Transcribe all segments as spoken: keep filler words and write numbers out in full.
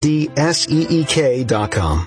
D S E E K dot com.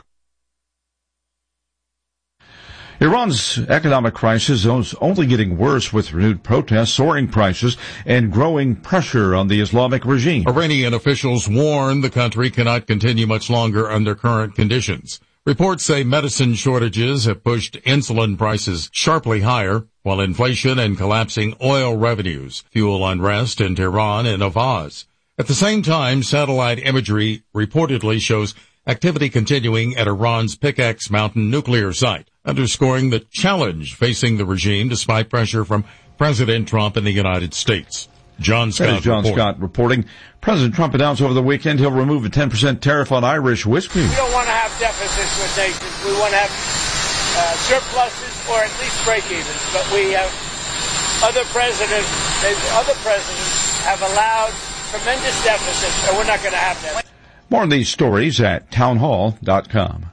Iran's economic crisis is only getting worse with renewed protests, soaring prices, and growing pressure on the Islamic regime. Iranian officials warn the country cannot continue much longer under current conditions. Reports say medicine shortages have pushed insulin prices sharply higher, while inflation and collapsing oil revenues fuel unrest in Tehran and Avaz. At the same time, satellite imagery reportedly shows activity continuing at Iran's Pickaxe Mountain nuclear site, underscoring the challenge facing the regime despite pressure from President Trump in the United States. John Scott John reporting. Scott reporting. President Trump announced over the weekend he'll remove a ten percent tariff on Irish whiskey. We don't want to have deficits with nations. We want to have uh, surpluses or at least break-evens. But we have other presidents, other presidents have allowed tremendous deficits, and we're not going to have that. More on these stories at townhall dot com.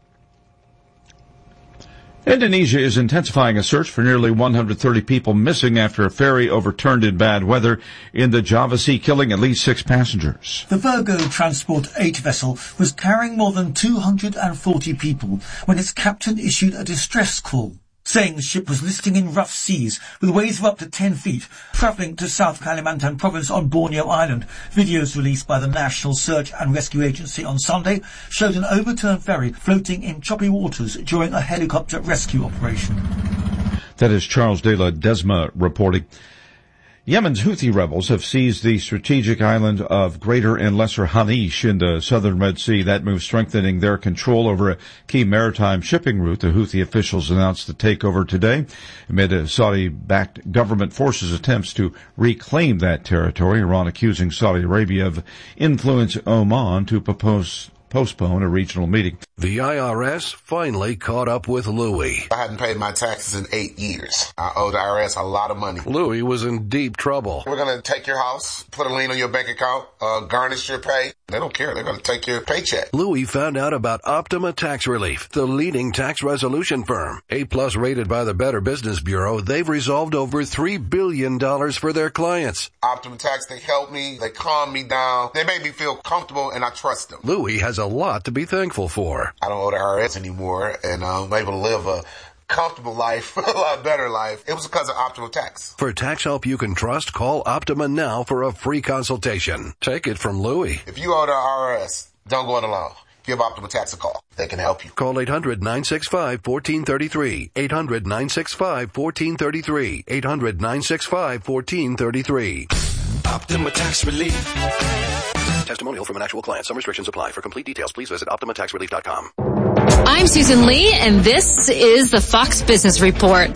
Indonesia is intensifying a search for nearly one hundred thirty people missing after a ferry overturned in bad weather in the Java Sea, killing at least six passengers. The Virgo Transport eight vessel was carrying more than two hundred forty people when its captain issued a distress call, saying the ship was listing in rough seas with waves of up to ten feet, travelling to South Kalimantan province on Borneo Island. Videos released by the National Search and Rescue Agency on Sunday showed an overturned ferry floating in choppy waters during a helicopter rescue operation. That is Charles de la Desma reporting. Yemen's Houthi rebels have seized the strategic island of Greater and Lesser Hanish in the southern Red Sea. That move strengthening their control over a key maritime shipping route. The Houthi officials announced the takeover today amid a Saudi-backed government forces' attempts to reclaim that territory. Iran accusing Saudi Arabia of influencing Oman to propose postpone a regional meeting. The I R S finally caught up with Louis. I hadn't paid my taxes in eight years. I owe the I R S a lot of money. Louis was in deep trouble. We're going to take your house, put a lien on your bank account, uh, garnish your pay. They don't care. They're going to take your paycheck. Louis found out about Optima Tax Relief, the leading tax resolution firm. A-plus rated by the Better Business Bureau, they've resolved over three billion dollars for their clients. Optima Tax, they help me. They calm me down. They make me feel comfortable, and I trust them. Louis has a lot to be thankful for. I don't owe the I R S anymore, and I'm able to live a comfortable life, a lot better life. It was because of Optima Tax. For tax help you can trust, call Optima now for a free consultation. Take it from Louis. If you owe the I R S, don't go it alone. Give Optima Tax a call. They can help you. Call eight hundred, nine six five, one four three three. eight hundred, nine six five, one four three three. eight hundred, nine six five, one four three three. Optima Tax Relief. Testimonial from an actual client. Some restrictions apply. For complete details, please visit optima tax relief dot com. I'm Susan Lee, and this is the Fox Business Report.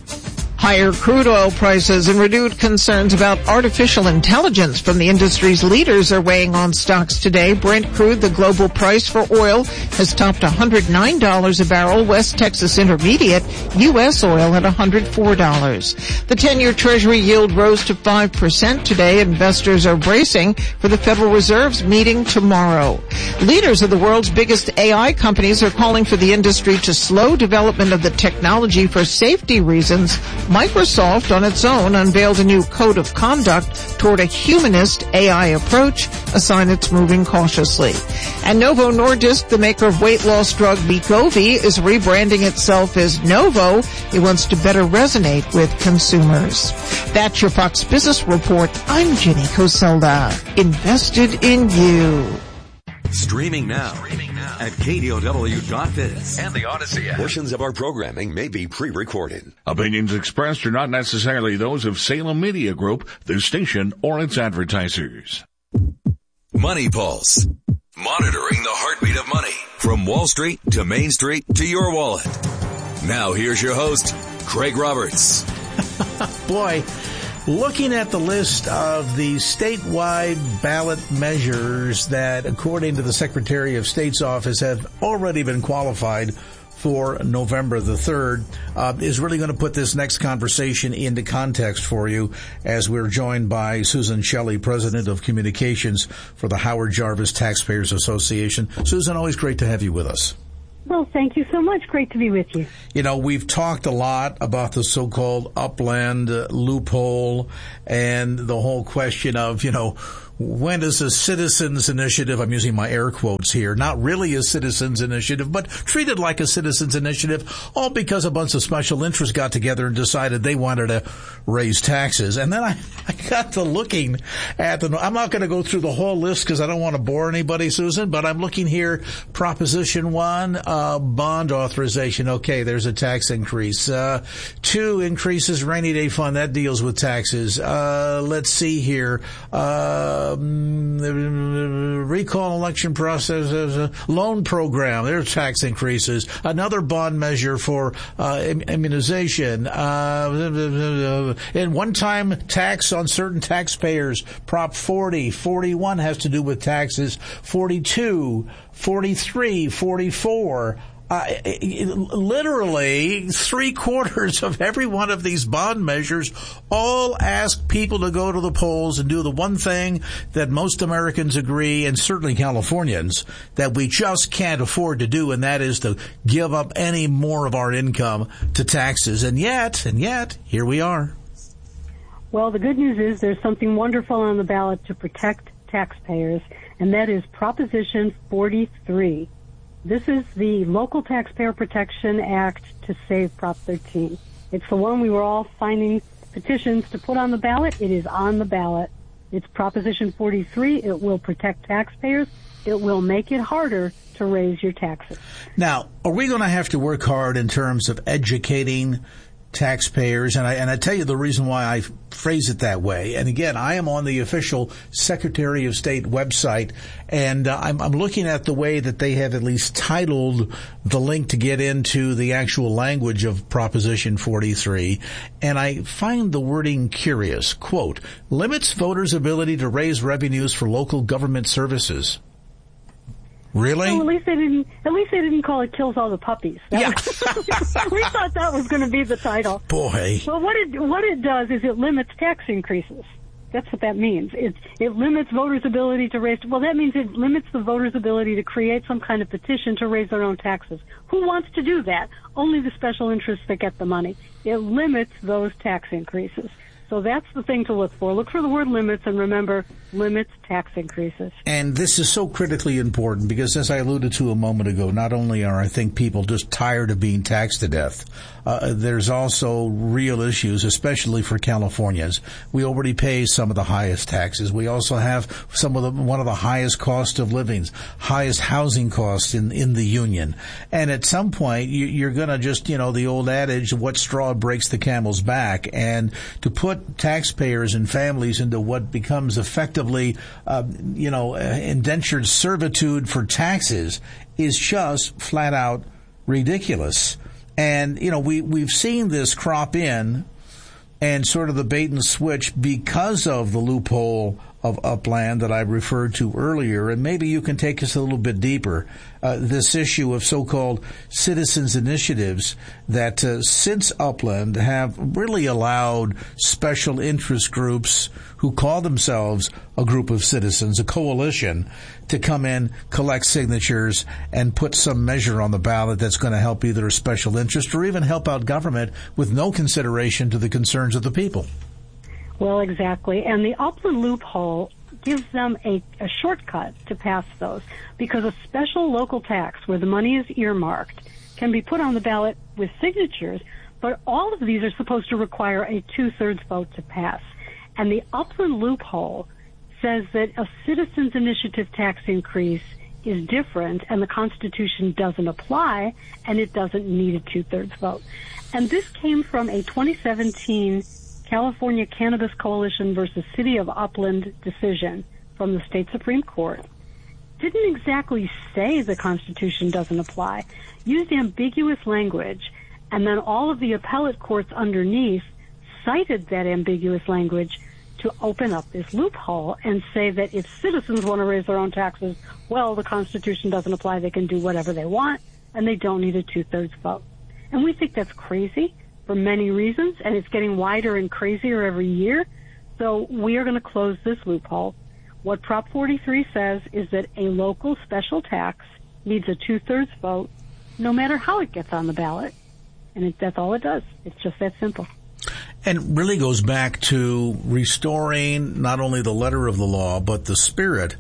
Higher crude oil prices and renewed concerns about artificial intelligence from the industry's leaders are weighing on stocks today. Brent crude, the global price for oil, has topped one hundred nine dollars a barrel. West Texas Intermediate, U S oil at one hundred four dollars. The ten-year Treasury yield rose to five percent today. Investors are bracing for the Federal Reserve's meeting tomorrow. Leaders of the world's biggest A I companies are calling for the industry to slow development of the technology for safety reasons. Microsoft, on its own, unveiled a new code of conduct toward a humanist A I approach, a sign it's moving cautiously. And Novo Nordisk, the maker of weight loss drug Wegovy, is rebranding itself as Novo. It wants to better resonate with consumers. That's your Fox Business Report. I'm Jenny Coselda. Invested in you. Streaming now, Streaming now at K D O W dot biz and the Odyssey app. Portions of our programming may be pre-recorded. Opinions expressed are not necessarily those of Salem Media Group, the station, or its advertisers. Money Pulse. Monitoring the heartbeat of money. From Wall Street to Main Street to your wallet. Now here's your host, Craig Roberts. Boy, looking at the list of the statewide ballot measures that, according to the Secretary of State's office, have already been qualified for November the third, uh, is really going to put this next conversation into context for you as we're joined by Susan Shelley, President of Communications for the Howard Jarvis Taxpayers Association. Susan, always great to have you with us. Well, thank you so much. Great to be with you. You know, we've talked a lot about the so-called Upland uh, loophole and the whole question of, you know, when is a citizens initiative, I'm using my air quotes here, not really a citizens initiative, but treated like a citizens initiative, all because a bunch of special interests got together and decided they wanted to raise taxes. And then I, I got to looking at the, I'm not going to go through the whole list because I don't want to bore anybody, Susan, but I'm looking here, Proposition one, uh, bond authorization. Okay, there's a tax increase. Uh, two, increases rainy day fund. That deals with taxes. Uh, let's see here. Uh, Um, recall election process, uh, loan program, there's tax increases. Another bond measure for uh, immunization. Uh, and one-time tax on certain taxpayers. Prop forty, forty-one has to do with taxes. forty-two, forty-three, forty-four. Uh, literally three quarters of every one of these bond measures all ask people to go to the polls and do the one thing that most Americans agree, and certainly Californians, that we just can't afford to do, and that is to give up any more of our income to taxes. And yet, and yet, here we are. Well, the good news is there's something wonderful on the ballot to protect taxpayers, and that is Proposition forty-three. This is the Local Taxpayer Protection Act to save Prop thirteen. It's the one we were all signing petitions to put on the ballot. It is on the ballot. It's Proposition forty-three. It will protect taxpayers. It will make it harder to raise your taxes. Now, are we going to have to work hard in terms of educating taxpayers? And I, and I tell you the reason why I phrase it that way. And again, I am on the official Secretary of State website, and uh, I'm, I'm looking at the way that they have at least titled the link to get into the actual language of Proposition forty-three. And I find the wording curious. Quote, limits voters' ability to raise revenues for local government services. Really? Well, at least they didn't. At least they didn't call it "kills all the puppies." That yeah, was, we thought that was going to be the title. Boy. Well, what it what it does is it limits tax increases. That's what that means. It it limits voters' ability to raise. Well, that means it limits the voters' ability to create some kind of petition to raise their own taxes. Who wants to do that? Only the special interests that get the money. It limits those tax increases. So that's the thing to look for. Look for the word limits, and remember, limits tax increases. And this is so critically important because, as I alluded to a moment ago, not only are, I think, people just tired of being taxed to death, uh, there's also real issues, especially for Californians. We already pay some of the highest taxes. We also have some of the, one of the highest cost of livings, highest housing costs in, in the union. And at some point, you, you're going to just, you know, the old adage, what straw breaks the camel's back, and to put taxpayers and families into what becomes effectively, uh, you know, indentured servitude for taxes is just flat out ridiculous. And, you know, we, we've seen this crop in and sort of the bait and switch because of the loophole of Upland that I referred to earlier. And maybe you can take us a little bit deeper. Uh, this issue of so-called citizens initiatives that uh, since Upland have really allowed special interest groups who call themselves a group of citizens, a coalition, to come in, collect signatures, and put some measure on the ballot that's going to help either a special interest or even help out government with no consideration to the concerns of the people. Well, exactly. And the Upland loophole gives them a, a shortcut to pass those, because a special local tax where the money is earmarked can be put on the ballot with signatures, but all of these are supposed to require a two-thirds vote to pass. And the Upland loophole says that a citizens initiative tax increase is different and the Constitution doesn't apply and it doesn't need a two-thirds vote. And this came from a twenty seventeen California Cannabis Coalition versus City of Upland decision from the state Supreme Court. Didn't exactly say the Constitution doesn't apply, used ambiguous language, and then all of the appellate courts underneath cited that ambiguous language to open up this loophole and say that if citizens want to raise their own taxes, well, the Constitution doesn't apply, they can do whatever they want, and they don't need a two-thirds vote. And we think that's crazy for many reasons, and it's getting wider and crazier every year. So we are going to close this loophole. What Prop forty-three says is that a local special tax needs a two-thirds vote, no matter how it gets on the ballot. And it, that's all it does. It's just that simple. And really goes back to restoring not only the letter of the law, but the spirit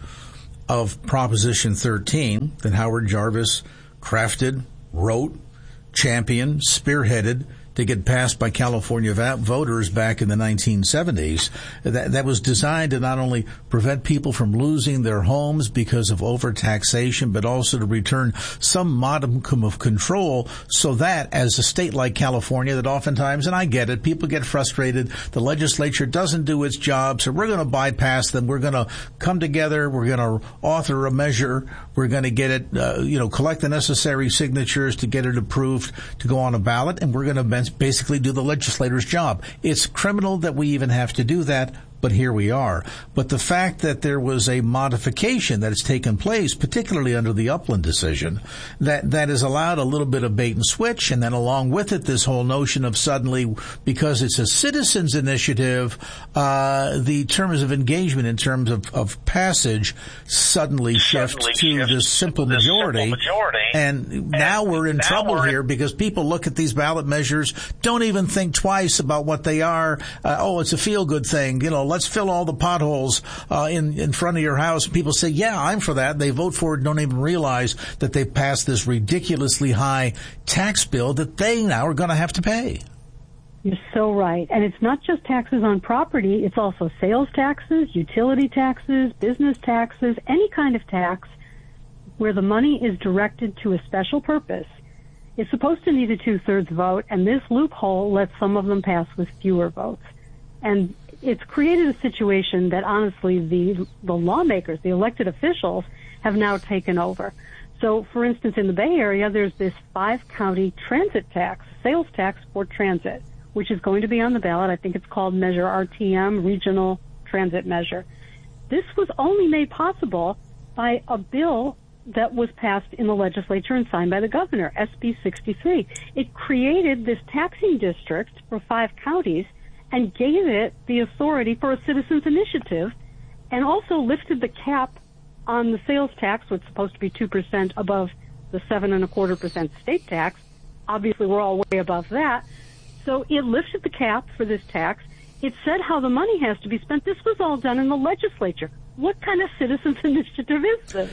of Proposition thirteen that Howard Jarvis crafted, wrote, championed, spearheaded to get passed by California voters back in the nineteen seventies. That, that was designed to not only prevent people from losing their homes because of overtaxation, but also to return some modicum of control so that as a state like California that oftentimes, and I get it, people get frustrated, the legislature doesn't do its job, so we're going to bypass them. We're going to come together. We're going to author a measure. We're going to get it, uh, you know, collect the necessary signatures to get it approved to go on a ballot, and we're going to basically do the legislator's job. It's criminal that we even have to do that, but here we are. But the fact that there was a modification that has taken place, particularly under the Upland decision, that, that has allowed a little bit of bait and switch, and then along with it, this whole notion of suddenly, because it's a citizens' initiative, uh, the terms of engagement in terms of, of passage suddenly, suddenly shift to shift this simple to majority. Simple majority. And, and now we're in trouble we're in- here because people look at these ballot measures, don't even think twice about what they are. Uh, oh, it's a feel-good thing. You know, let's fill all the potholes uh, in, in front of your house. People say, yeah, I'm for that. They vote for it, don't even realize that they've passed this ridiculously high tax bill that they now are going to have to pay. You're so right. And it's not just taxes on property. It's also sales taxes, utility taxes, business taxes, any kind of tax where the money is directed to a special purpose. It's supposed to need a two-thirds vote, and this loophole lets some of them pass with fewer votes. And it's created a situation that honestly the the lawmakers, the elected officials, have now taken over. So, for instance, in the Bay Area, there's this five-county transit tax, sales tax for transit, which is going to be on the ballot. I think it's called Measure R T M, Regional Transit Measure. This was only made possible by a bill that was passed in the legislature and signed by the governor, S B sixty-three. It created this taxing district for five counties and gave it the authority for a citizens initiative, and also lifted the cap on the sales tax, which is supposed to be two percent above the seven and a quarter percent state tax. Obviously, we're all way above that. So it lifted the cap for this tax. It said how the money has to be spent. This was all done in the legislature. What kind of citizens initiative is this?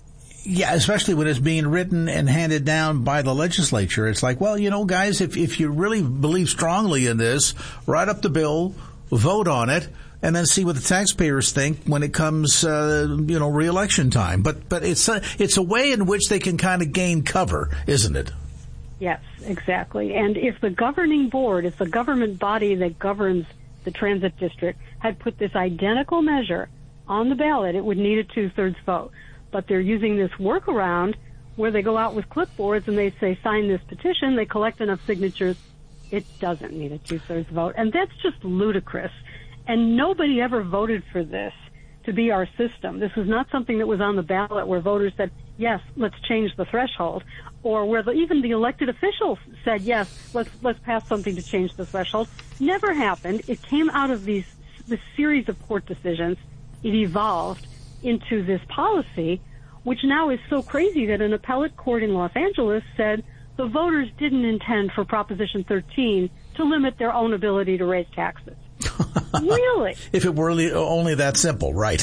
Yeah, especially when it's being written and handed down by the legislature. It's like, well, you know, guys, if, if you really believe strongly in this, write up the bill, vote on it, and then see what the taxpayers think when it comes, uh, you know, re-election time. But but it's a, it's a way in which they can kind of gain cover, isn't it? Yes, exactly. And if the governing board, if the government body that governs the transit district had put this identical measure on the ballot, it would need a two-thirds vote. But they're using this workaround where they go out with clipboards and they say, sign this petition. They collect enough signatures. It doesn't need a two-thirds vote. And that's just ludicrous. And nobody ever voted for this to be our system. This was not something that was on the ballot where voters said, yes, let's change the threshold. Or where the, even the elected officials said, yes, let's let's pass something to change the threshold. Never happened. It came out of these this series of court decisions. It evolved into this policy, which now is so crazy that an appellate court in Los Angeles said the voters didn't intend for Proposition thirteen to limit their own ability to raise taxes. Really? If it were only, only that simple, right?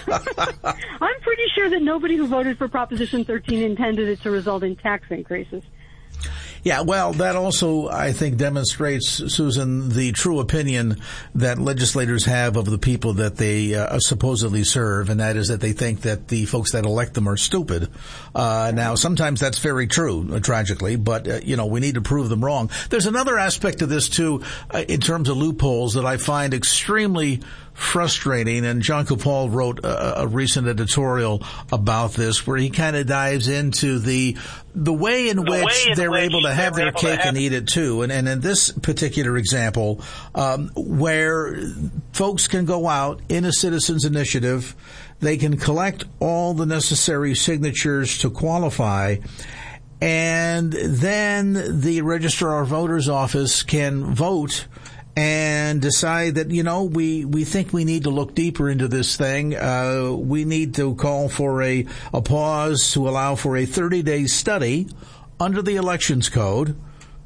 I'm pretty sure that nobody who voted for Proposition thirteen intended it to result in tax increases. Yeah, well, that also, I think, demonstrates, Susan, the true opinion that legislators have of the people that they uh, supposedly serve, and that is that they think that the folks that elect them are stupid. Uh, now, sometimes that's very true, uh, tragically, but, uh, you know, we need to prove them wrong. There's another aspect of this, too, uh, in terms of loopholes that I find extremely frustrating, and John Kupal wrote a, a recent editorial about this where he kind of dives into the the way in the which way in they're which able to have they're their cake have- and eat it too. And, and in this particular example, um, where folks can go out in a citizens initiative, they can collect all the necessary signatures to qualify, and then the Registrar of Voters Office can vote and decide that, you know, we, we think we need to look deeper into this thing. Uh, we need to call for a, a pause to allow for a thirty-day study under the Elections Code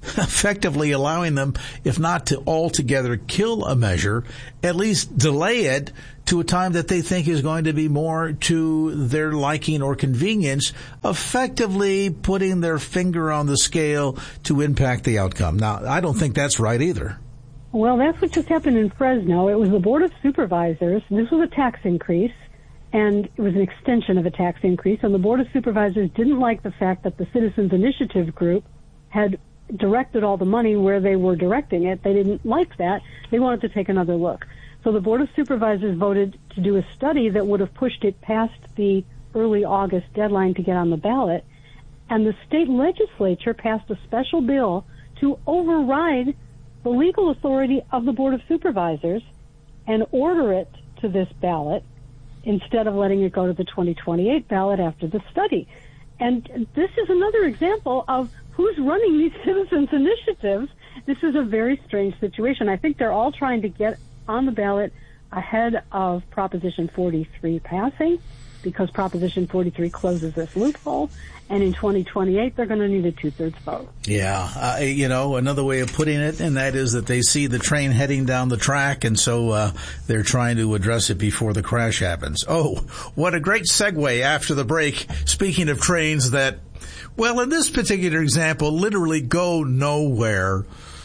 effectively allowing them, if not to altogether kill a measure, at least delay it to a time that they think is going to be more to their liking or convenience, effectively putting their finger on the scale to impact the outcome. Now, I don't think that's right either. Well, that's what just happened in Fresno. It was the Board of Supervisors. This was a tax increase, and it was an extension of a tax increase, and the Board of Supervisors didn't like the fact that the Citizens Initiative group had directed all the money where they were directing it. They didn't like that. They wanted to take another look. So the Board of Supervisors voted to do a study that would have pushed it past the early August deadline to get on the ballot, and the state legislature passed a special bill to override the legal authority of the Board of Supervisors and order it to this ballot instead of letting it go to the twenty twenty-eight ballot after the study. And this is another example of who's running these citizens' initiatives. This is a very strange situation. I think they're all trying to get on the ballot ahead of Proposition forty-three passing, because Proposition forty-three closes this loophole, and in twenty twenty-eight they're going to need a two-thirds vote. Yeah, uh, you know, another way of putting it, and that is that they see the train heading down the track, and so uh, they're trying to address it before the crash happens. Oh, what a great segue after the break. Speaking of trains that, well, in this particular example, literally go nowhere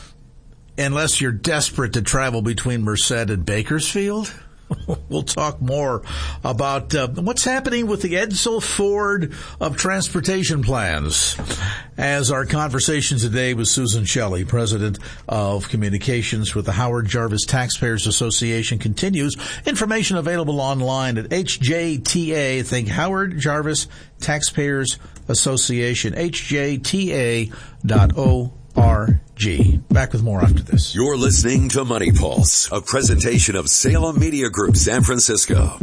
unless you're desperate to travel between Merced and Bakersfield. We'll talk more about uh, what's happening with the Edsel Ford of transportation plans as our conversation today with Susan Shelley, President of Communications with the Howard Jarvis Taxpayers Association, continues. Information available online at H J T A. Think Howard Jarvis Taxpayers Association, H J T A dot org. R G. Back with more after this. You're listening to Money Pulse, a presentation of Salem Media Group San Francisco.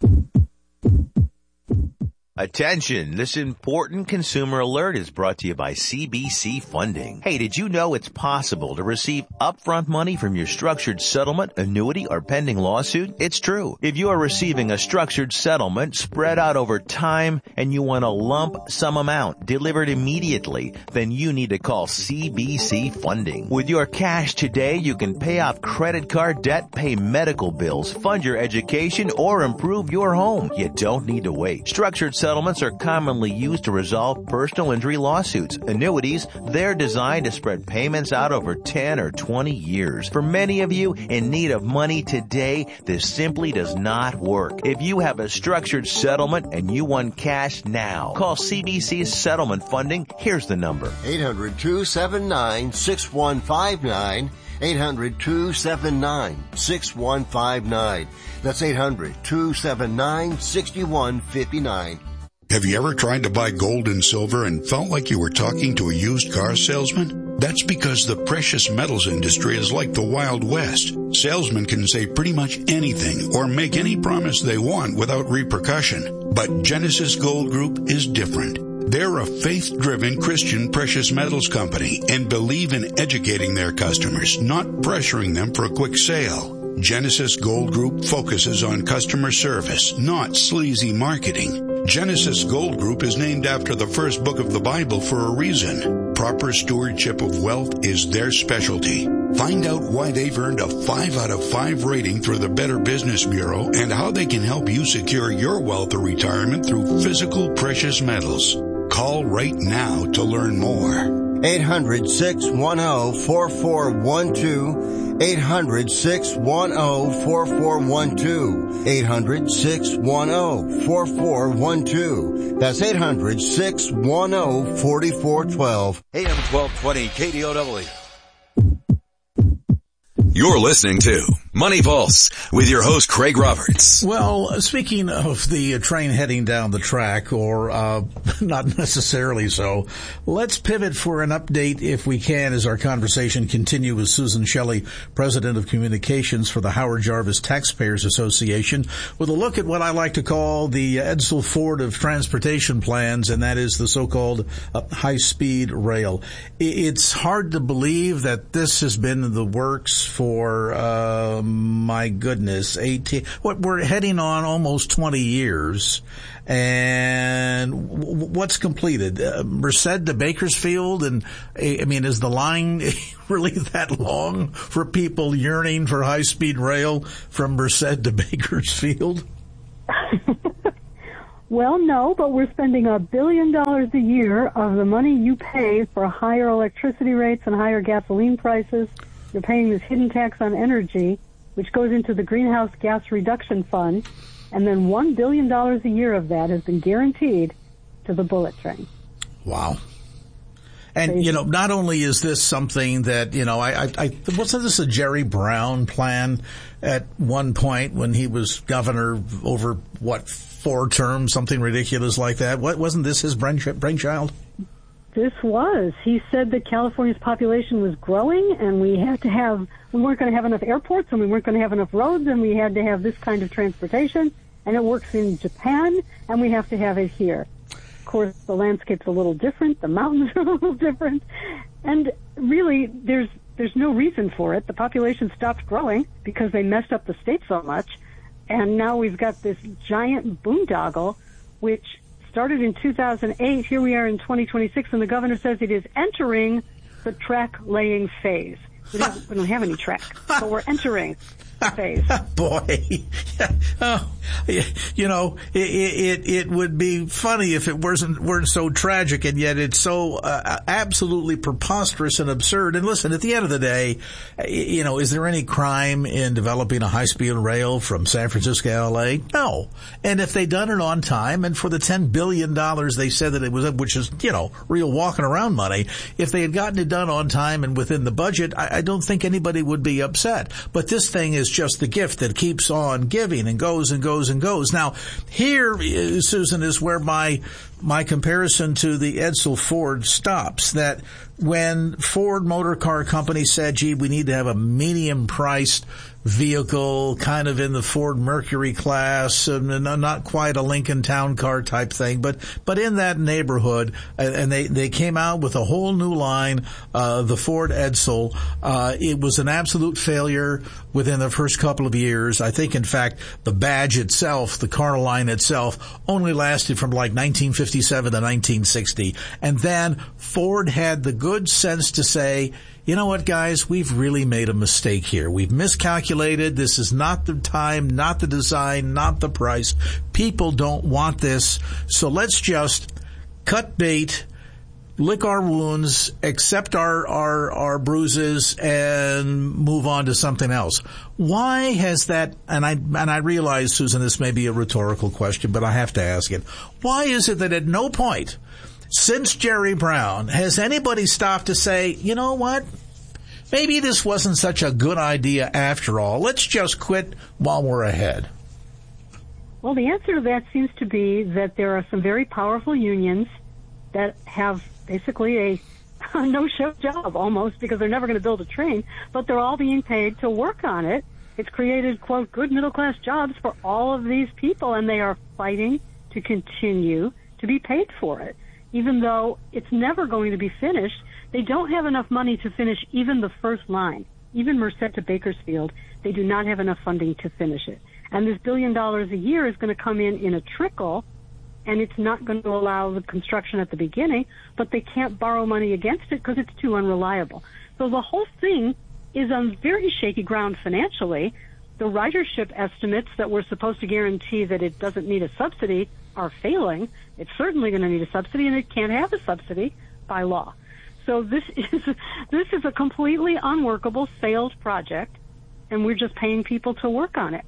Attention, this important consumer alert is brought to you by C B C Funding. Hey, did you know it's possible to receive upfront money from your structured settlement, annuity, or pending lawsuit? It's true. If you are receiving a structured settlement spread out over time and you want a lump sum amount delivered immediately, then you need to call C B C Funding. With your cash today, you can pay off credit card debt, pay medical bills, fund your education, or improve your home. You don't need to wait. Structured settlements Settlements are commonly used to resolve personal injury lawsuits. Annuities, they're designed to spread payments out over ten or twenty years. For many of you in need of money today, this simply does not work. If you have a structured settlement and you want cash now, call C B C's Settlement Funding. Here's the number. eight hundred, two seven nine, six one five nine. eight hundred, two seven nine, six one five nine. That's eight hundred, two seven nine, six one five nine. Have you ever tried to buy gold and silver and felt like you were talking to a used car salesman? That's because the precious metals industry is like the Wild West. Salesmen can say pretty much anything or make any promise they want without repercussion. But Genesis Gold Group is different. They're a faith-driven Christian precious metals company and believe in educating their customers, not pressuring them for a quick sale. Genesis Gold Group focuses on customer service, not sleazy marketing. Genesis Gold Group is named after the first book of the Bible for a reason. Proper stewardship of wealth is their specialty. Find out why they've earned a five out of five rating through the Better Business Bureau and how they can help you secure your wealth or retirement through physical precious metals. Call right now to learn more. eight hundred, six one zero, four four one two. eight hundred, six one zero, four four one two. eight hundred, six one zero, four four one two. That's eight hundred, six one zero, four four one two. A M twelve twenty K D O W. You're listening to Money Pulse with your host, Craig Roberts. Well, speaking of the train heading down the track, or uh not necessarily so, let's pivot for an update, if we can, as our conversation continues with Susan Shelley, President of Communications for the Howard Jarvis Taxpayers Association, with a look at what I like to call the Edsel Ford of transportation plans, and that is the so-called uh, high-speed rail. It's hard to believe that this has been in the works for uh, my goodness, eighteen. What we're heading on almost twenty years, and w- what's completed? Uh, Merced to Bakersfield, and I mean, is the line really that long for people yearning for high-speed rail from Merced to Bakersfield? Well, no, but we're spending a billion dollars a year of the money you pay for higher electricity rates and higher gasoline prices. You're paying this hidden tax on energy, which goes into the greenhouse gas reduction fund, and then one billion dollars a year of that has been guaranteed to the bullet train. Wow. And, you know, not only is this something that, you know, I, I, I wasn't this a Jerry Brown plan at one point when he was governor over, what, four terms, something ridiculous like that? What, wasn't this his brainchild? This was. He said that California's population was growing and we had to have, we weren't going to have enough airports and we weren't going to have enough roads and we had to have this kind of transportation, and it works in Japan and we have to have it here. Of course, the landscape's a little different, the mountains are a little different, and really there's there's no reason for it. The population stopped growing because they messed up the state so much, and now we've got this giant boondoggle, which started in two thousand eight. Here we are in twenty twenty-six, and the governor says it is entering the track-laying phase. We don't, we don't have any track, but we're entering the phase. Boy, oh, you know, it, it it would be funny if it wasn't weren't so tragic, and yet it's so uh, absolutely preposterous and absurd. And listen, at the end of the day, you know, is there any crime in developing a high-speed rail from San Francisco to L A? No. And if they'd done it on time, and for the ten billion dollars they said that it was, which is, you know, real walking around money, if they had gotten it done on time and within the budget, I, I don't think anybody would be upset. But this thing is just the gift that keeps on giving and goes and goes and goes. Now, here, Susan, is where my my comparison to the Edsel Ford stops. That when Ford Motor Car Company said, gee, we need to have a medium-priced vehicle, kind of in the Ford Mercury class, and not quite a Lincoln Town Car type thing, but but in that neighborhood, and they, they came out with a whole new line, uh, the Ford Edsel. Uh, it was an absolute failure within the first couple of years. I think, in fact, the badge itself, the car line itself, only lasted from like nineteen fifty-seven to nineteen sixty. And then Ford had the good sense to say, you know what, guys, we've really made a mistake here. We've miscalculated. This is not the time, not the design, not the price. People don't want this. So let's just cut bait, lick our wounds, accept our, our, our bruises, and move on to something else. Why has that, and I, and I realize, Susan, this may be a rhetorical question, but I have to ask it. Why is it that at no point since Jerry Brown has anybody stopped to say, you know what? Maybe this wasn't such a good idea after all. Let's just quit while we're ahead. Well, the answer to that seems to be that there are some very powerful unions that have basically a, a no-show job almost, because they're never going to build a train, but they're all being paid to work on it. It's created, quote, good middle-class jobs for all of these people, and they are fighting to continue to be paid for it. Even though it's never going to be finished, they don't have enough money to finish even the first line. Even Merced to Bakersfield, they do not have enough funding to finish it. And this billion dollars a year is going to come in in a trickle, and it's not going to allow the construction at the beginning, but they can't borrow money against it because it's too unreliable. So the whole thing is on very shaky ground financially. The ridership estimates that were supposed to guarantee that it doesn't need a subsidy are failing. It's certainly going to need a subsidy, and it can't have a subsidy by law. So this is this is a completely unworkable, failed project, and we're just paying people to work on it.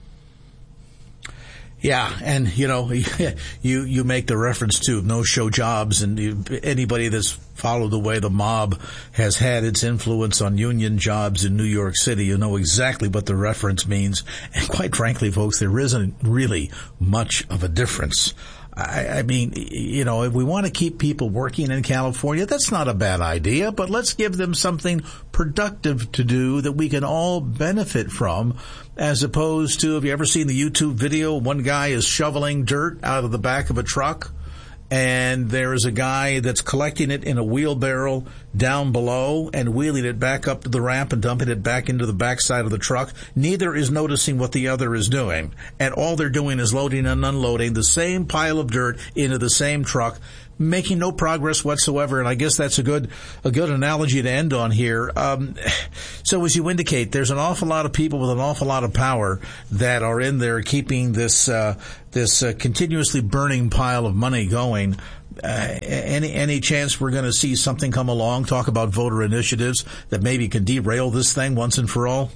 Yeah, and, you know, you you make the reference to no-show jobs, and you, anybody that's followed the way the mob has had its influence on union jobs in New York City, you know exactly what the reference means. And quite frankly, folks, there isn't really much of a difference. I, I mean, you know, if we want to keep people working in California, that's not a bad idea, but let's give them something productive to do that we can all benefit from, as opposed to, have you ever seen the YouTube video? One guy is shoveling dirt out of the back of a truck, and there is a guy that's collecting it in a wheelbarrow down below and wheeling it back up to the ramp and dumping it back into the backside of the truck. Neither is noticing what the other is doing, and all they're doing is loading and unloading the same pile of dirt into the same truck, making no progress whatsoever. And I guess that's a good a good analogy to end on here. Um, so as you indicate, there's an awful lot of people with an awful lot of power that are in there keeping this uh, this uh, continuously burning pile of money going. Uh, any any chance we're going to see something come along, talk about voter initiatives that maybe can derail this thing once and for all?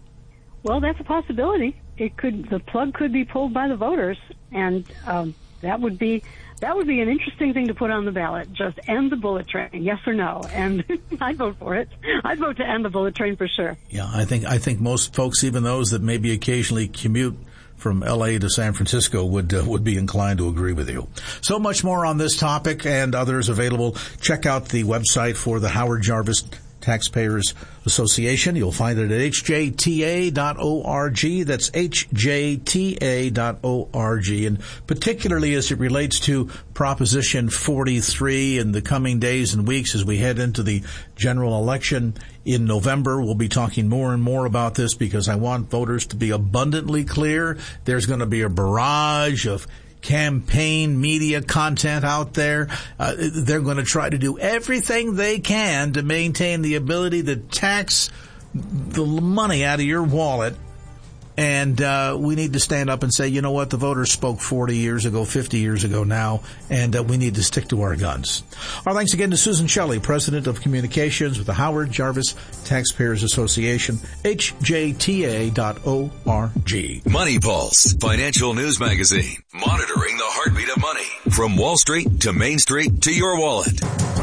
Well, that's a possibility. It could the plug could be pulled by the voters, and um, that would be that would be an interesting thing to put on the ballot. Just end the bullet train, yes or no? And I'd vote for it. I'd vote to end the bullet train for sure. Yeah, I think I think most folks, even those that maybe occasionally commute from L A to San Francisco, would uh, would be inclined to agree with you. So much more on this topic and others available. Check out the website for the Howard Jarvis Taxpayers Association. You'll find it at H J T A dot org. That's H J T A dot org. And particularly as it relates to Proposition forty-three in the coming days and weeks as we head into the general election in November, we'll be talking more and more about this because I want voters to be abundantly clear. There's going to be a barrage of campaign media content out there. Uh, they're going to try to do everything they can to maintain the ability to tax the money out of your wallet. And uh, we need to stand up and say, you know what, the voters spoke forty years ago, fifty years ago now, and uh, we need to stick to our guns. Our thanks again to Susan Shelley, President of Communications with the Howard Jarvis Taxpayers Association, H J T A dot org. Money Pulse, financial news magazine, monitoring the heartbeat of money. From Wall Street to Main Street to your wallet.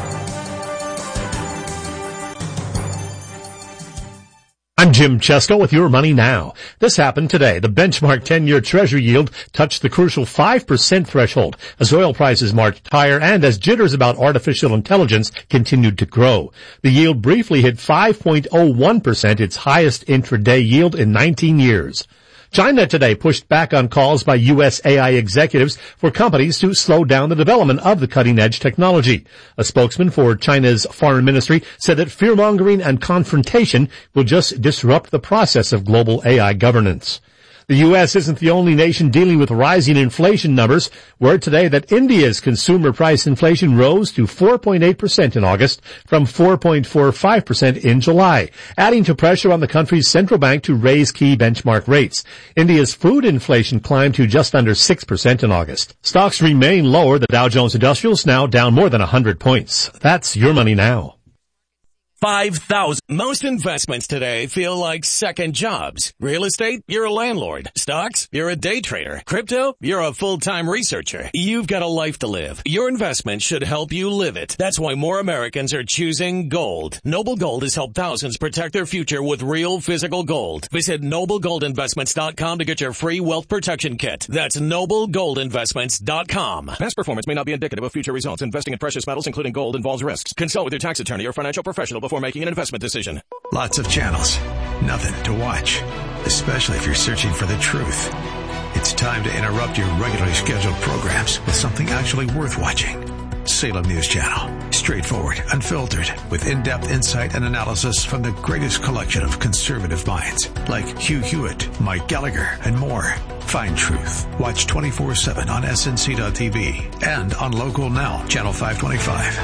I'm Jim Chesko with Your Money Now. This happened today. The benchmark ten-year Treasury yield touched the crucial five percent threshold as oil prices marched higher and as jitters about artificial intelligence continued to grow. The yield briefly hit five point oh one percent, its highest intraday yield in nineteen years. China today pushed back on calls by U S A I executives for companies to slow down the development of the cutting-edge technology. A spokesman for China's foreign ministry said that fear-mongering and confrontation will just disrupt the process of global A I governance. The U S isn't the only nation dealing with rising inflation numbers. Word today that India's consumer price inflation rose to four point eight percent in August from four point four five percent in July, adding to pressure on the country's central bank to raise key benchmark rates. India's food inflation climbed to just under six percent in August. Stocks remain lower. The Dow Jones Industrial's now down more than one hundred points. That's Your Money Now. five thousand. Most investments today feel like second jobs. Real estate, you're a landlord. Stocks, you're a day trader. Crypto, you're a full-time researcher. You've got a life to live. Your investment should help you live it. That's why more Americans are choosing gold. Noble Gold has helped thousands protect their future with real physical gold. Visit noble gold investments dot com to get your free wealth protection kit. That's noble gold investments dot com. Past performance may not be indicative of future results. Investing in precious metals, including gold, involves risks. Consult with your tax attorney or financial professional before making an investment decision. Lots of channels, nothing to watch, especially if you're searching for the truth. It's time to interrupt your regularly scheduled programs with something actually worth watching. Salem News Channel. Straightforward, unfiltered, with in-depth insight and analysis from the greatest collection of conservative minds like Hugh Hewitt, Mike Gallagher, and more. Find truth. Watch twenty-four seven on S N C dot T V and on Local Now, Channel five twenty-five.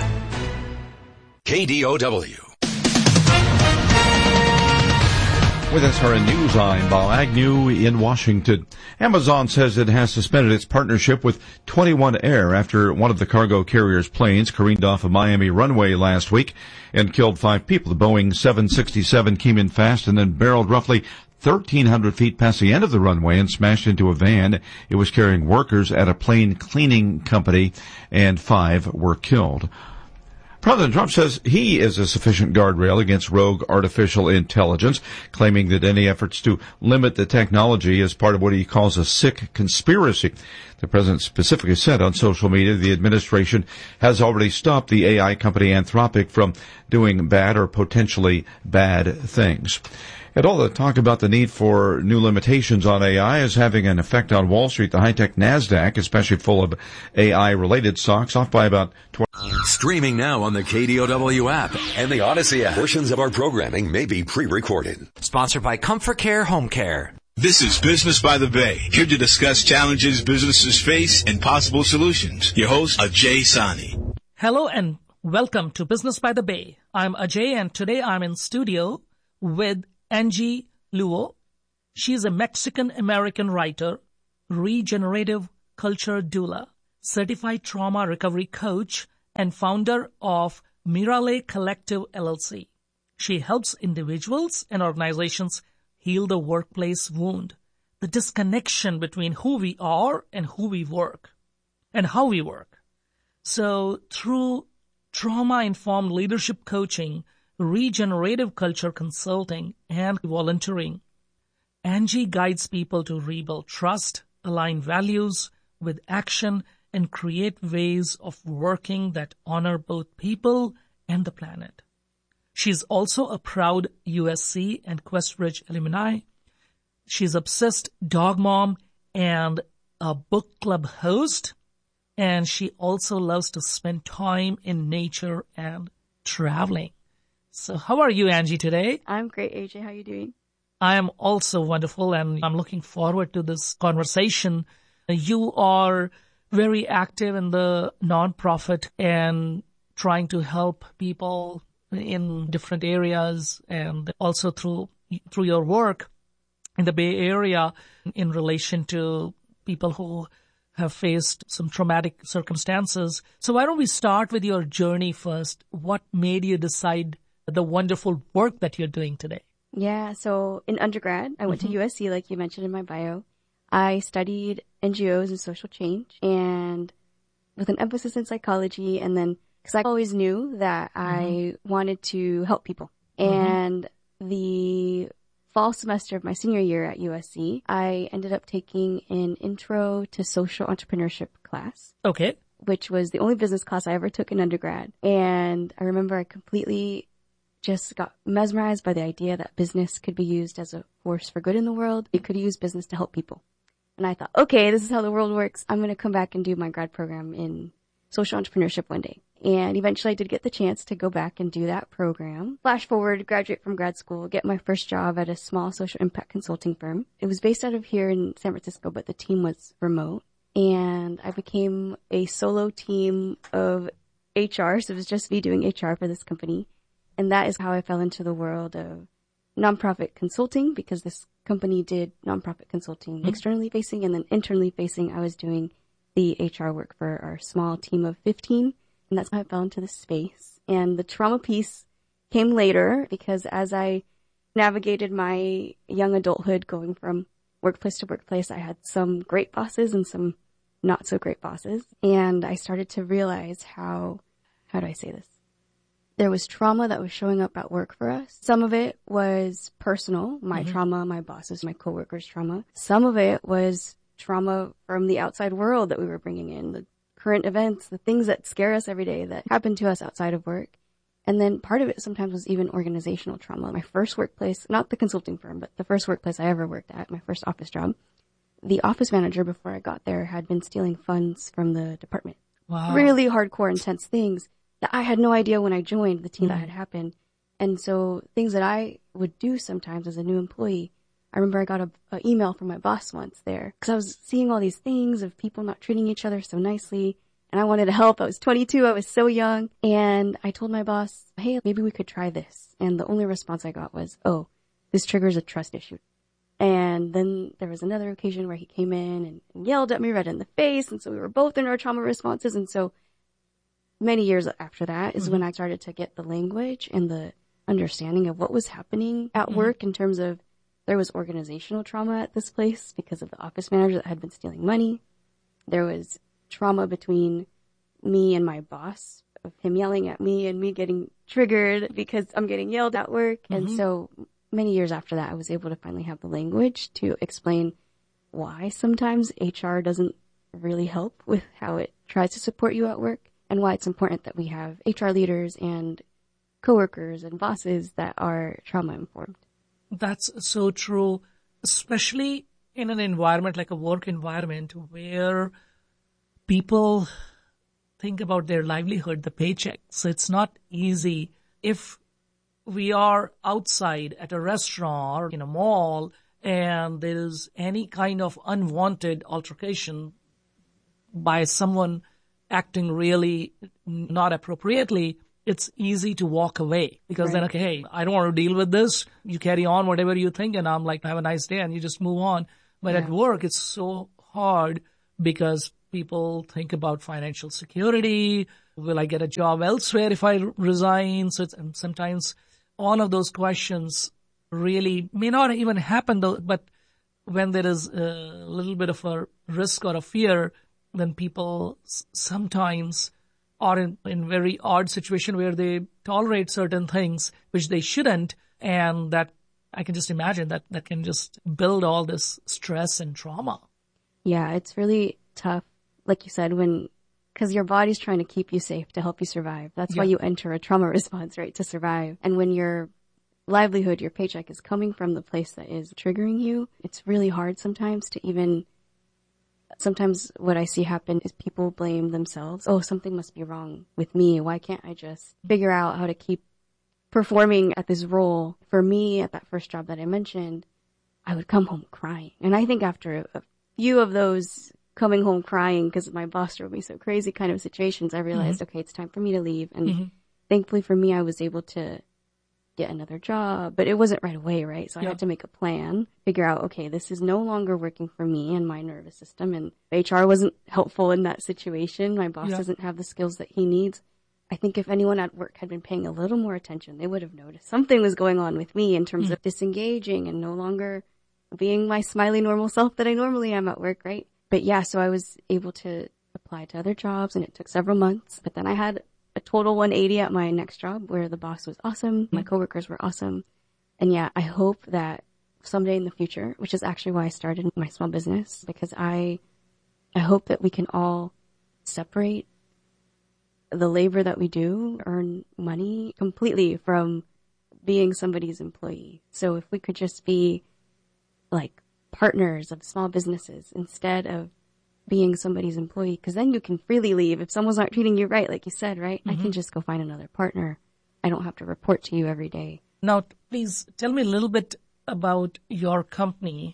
K D O W. With S R N News, I'm Bob Agnew in Washington. Amazon says it has suspended its partnership with twenty-one Air after one of the cargo carrier's planes careened off a Miami runway last week and killed five people. The Boeing seven sixty-seven came in fast and then barreled roughly thirteen hundred feet past the end of the runway and smashed into a van. It was carrying workers at a plane cleaning company, and five were killed. President Trump says he is a sufficient guardrail against rogue artificial intelligence, claiming that any efforts to limit the technology is part of what he calls a sick conspiracy. The president specifically said on social media the administration has already stopped the A I company Anthropic from doing bad or potentially bad things. And all the talk about the need for new limitations on A I is having an effect on Wall Street. The high-tech NASDAQ, especially full of A I-related stocks, off by about twenty. Streaming now on the K D O W app and the Odyssey app. Portions of our programming may be pre-recorded. Sponsored by Comfort Care Home Care. This is Business by the Bay, here to discuss challenges businesses face and possible solutions. Your host, Ajay Sani. Hello and welcome to Business by the Bay. I'm Ajay, and today I'm in studio with Angie Luo. She's a Mexican-American writer, regenerative culture doula, certified trauma recovery coach, and founder of Mirale Collective L L C. She helps individuals and organizations heal the workplace wound, the disconnection between who we are and who we work, and how we work. So through trauma-informed leadership coaching, regenerative culture consulting, and volunteering, Angie guides people to rebuild trust, align values with action, and create ways of working that honor both people and the planet. She's also a proud U S C and Questbridge alumni. She's obsessed dog mom and a book club host. And she also loves to spend time in nature and traveling. So how are you, Angie, today? I'm great, A J. How are you doing? I am also wonderful, and I'm looking forward to this conversation. You are very active in the nonprofit and trying to help people in different areas, and also through through your work in the Bay Area in relation to people who have faced some traumatic circumstances. So why don't we start with your journey first? What made you decide the wonderful work that you're doing today? Yeah, so in undergrad, I went mm-hmm. to U S C, like you mentioned in my bio. I studied N G Os and social change, and with an emphasis in psychology, and then because I always knew that mm-hmm. I wanted to help people. Mm-hmm. And the fall semester of my senior year at U S C, I ended up taking an intro to social entrepreneurship class. Okay. Which was the only business class I ever took in undergrad. And I remember I completely just got mesmerized by the idea that business could be used as a force for good in the world. It could use business to help people. And I thought, okay, this is how the world works. I'm going to come back and do my grad program in social entrepreneurship one day. And eventually I did get the chance to go back and do that program. Flash forward, graduate from grad school, get my first job at a small social impact consulting firm. It was based out of here in San Francisco, but the team was remote. And I became a solo team of H R. So it was just me doing H R for this company. And that is how I fell into the world of nonprofit consulting, because this company did nonprofit consulting mm-hmm. externally facing, and then internally facing, I was doing the H R work for our small team of fifteen. And that's how I fell into this space. And the trauma piece came later, because as I navigated my young adulthood going from workplace to workplace, I had some great bosses and some not so great bosses. And I started to realize how, how do I say this? There was trauma that was showing up at work for us. Some of it was personal, my mm-hmm. trauma, my bosses, my coworkers' trauma. Some of it was trauma from the outside world that we were bringing in, the current events, the things that scare us every day that happen to us outside of work. And then part of it sometimes was even organizational trauma. My first workplace, not the consulting firm, but the first workplace I ever worked at, my first office job, the office manager before I got there had been stealing funds from the department. Wow. Really hardcore, intense things that I had no idea when I joined the team mm. that had happened. And so things that I would do sometimes as a new employee, I remember I got a, a email from my boss once there, because I was seeing all these things of people not treating each other so nicely, and I wanted to help. I was twenty-two, I was so young, and I told my boss, hey, maybe we could try this. And the only response I got was, oh, this triggers a trust issue. And then there was another occasion where he came in and, and yelled at me right in the face, and so we were both in our trauma responses. And so many years after that is mm-hmm. when I started to get the language and the understanding of what was happening at mm-hmm. work, in terms of there was organizational trauma at this place because of the office manager that had been stealing money. There was trauma between me and my boss, of him yelling at me and me getting triggered because I'm getting yelled at work. Mm-hmm. And so many years after that, I was able to finally have the language to explain why sometimes H R doesn't really help with how it tries to support you at work, and why it's important that we have H R leaders and coworkers and bosses that are trauma informed. That's so true, especially in an environment like a work environment where people think about their livelihood, the paycheck. So it's not easy. If we are outside at a restaurant or in a mall and there is any kind of unwanted altercation by someone acting really not appropriately, it's easy to walk away because Right. then, okay, hey, I don't want to deal with this. You carry on whatever you think, and I'm like, have a nice day, and you just move on. But Yeah. at work, it's so hard because people think about financial security. Will I get a job elsewhere if I resign? So it's, and sometimes all of those questions really may not even happen, though, but when there is a little bit of a risk or a fear, then people s- sometimes are in, in very odd situation where they tolerate certain things which they shouldn't, and that I can just imagine that that can just build all this stress and trauma. Yeah, it's really tough, like you said, when, because your body's trying to keep you safe to help you survive. That's why Yeah. you enter a trauma response, right, to survive. And when your livelihood, your paycheck is coming from the place that is triggering you, it's really hard sometimes to even, sometimes what I see happen is people blame themselves. Oh, something must be wrong with me. Why can't I just figure out how to keep performing at this role? For me, at that first job that I mentioned, I would come home crying. And I think after a few of those coming home crying because my boss drove me so crazy kind of situations, I realized, Mhm. okay, it's time for me to leave. And Mhm. thankfully for me, I was able to get another job, but it wasn't right away, right? So I Yeah. had to make a plan, figure out, okay, this is no longer working for me and my nervous system. And H R wasn't helpful in that situation. My boss Yeah. doesn't have the skills that he needs. I think if anyone at work had been paying a little more attention, they would have noticed something was going on with me in terms Mm. of disengaging and no longer being my smiley normal self that I normally am at work, right? But yeah, so I was able to apply to other jobs and it took several months. But then I had a total one eighty at my next job where the boss was awesome. My coworkers were awesome. And yeah, I hope that someday in the future, which is actually why I started my small business, because I, I hope that we can all separate the labor that we do, earn money completely from being somebody's employee. So if we could just be like partners of small businesses instead of being somebody's employee, because then you can freely leave. If someone's not treating you right, like you said, right? I Mhm. can just go find another partner. I don't have to report to you every day. Now, please tell me a little bit about your company.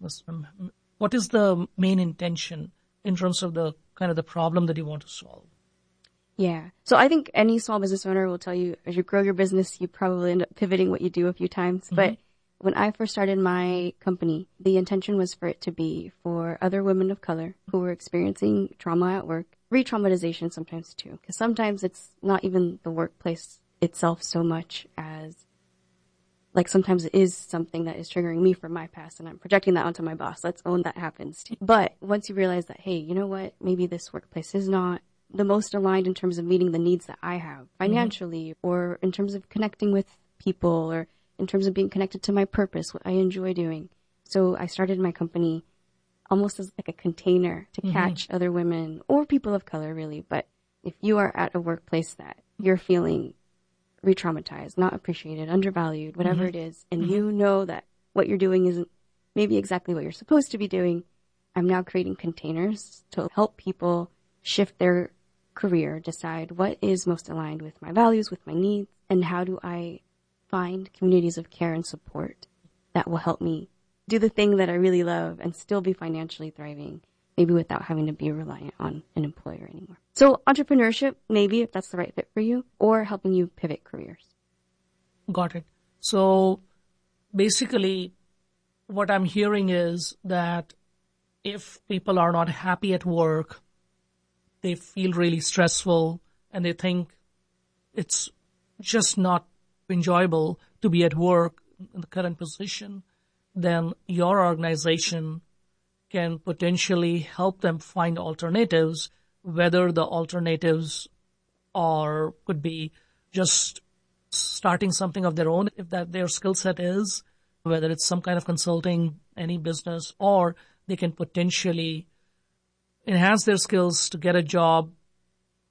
What is the main intention in terms of the kind of the problem that you want to solve? Yeah. So I think any small business owner will tell you as you grow your business, you probably end up pivoting what you do a few times. But when I first started my company, the intention was for it to be for other women of color who were experiencing trauma at work, re-traumatization sometimes too. Because sometimes it's not even the workplace itself so much as, like sometimes it is something that is triggering me from my past and I'm projecting that onto my boss. Let's own that happens too. But once you realize that, hey, you know what, maybe this workplace is not the most aligned in terms of meeting the needs that I have financially or in terms of connecting with people or in terms of being connected to my purpose, what I enjoy doing. So I started my company almost as like a container to Mhm. catch other women or people of color really. But if you are at a workplace that you're feeling re-traumatized, not appreciated, undervalued, whatever Mhm. it is, and Mhm. you know that what you're doing isn't maybe exactly what you're supposed to be doing, I'm now creating containers to help people shift their career, decide what is most aligned with my values, with my needs, and how do I find communities of care and support that will help me do the thing that I really love and still be financially thriving, maybe without having to be reliant on an employer anymore. So entrepreneurship, maybe if that's the right fit for you, or helping you pivot careers. Got it. So basically, what I'm hearing is that if people are not happy at work, they feel really stressful and they think it's just not enjoyable to be at work in the current position, then your organization can potentially help them find alternatives, whether the alternatives are could be just starting something of their own, if that their skill set is, whether it's some kind of consulting, any business, or they can potentially enhance their skills to get a job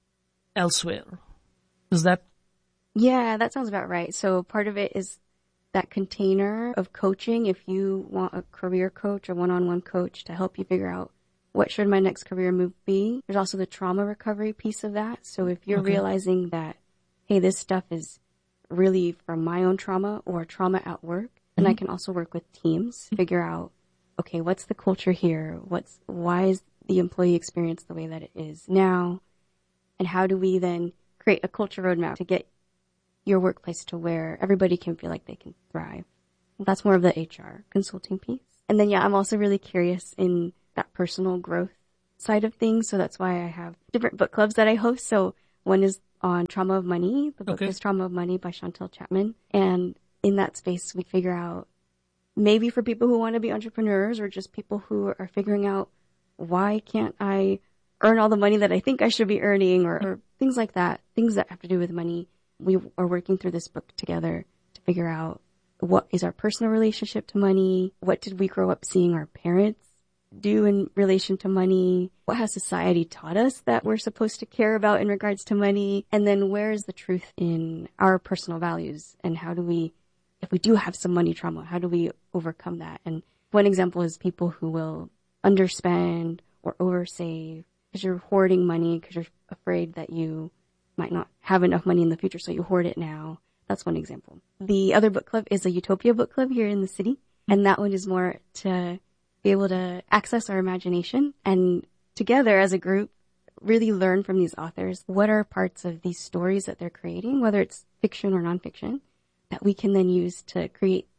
elsewhere. Is that? Yeah, that sounds about right. So part of it is that container of coaching, if you want a career coach or one-on-one coach to help you figure out what should my next career move be. There's also the trauma recovery piece of that. So if you're okay. realizing that, hey, this stuff is really from my own trauma or trauma at work, then mm-hmm. I can also work with teams, figure out, okay, what's the culture here? What's, why is the employee experience the way that it is now? And how do we then create a culture roadmap to get your workplace to where everybody can feel like they can thrive? That's more of the H R consulting piece. And then, yeah, I'm also really curious in that personal growth side of things. So that's why I have different book clubs that I host. So one is on Trauma of Money. The book okay. is Trauma of Money by Chantel Chapman. And in that space, we figure out maybe for people who want to be entrepreneurs or just people who are figuring out why can't I earn all the money that I think I should be earning or, or things like that, things that have to do with money. We are working through this book together to figure out what is our personal relationship to money? What did we grow up seeing our parents do in relation to money? What has society taught us that we're supposed to care about in regards to money? And then where is the truth in our personal values? And how do we, if we do have some money trauma, how do we overcome that? And one example is people who will underspend or oversave because you're hoarding money because you're afraid that you might not have enough money in the future, so you hoard it now. That's one example. The other book club is a Utopia book club here in the city, and that one is more to be able to access our imagination and together as a group really learn from these authors what are parts of these stories that they're creating, whether it's fiction or nonfiction, that we can then use to create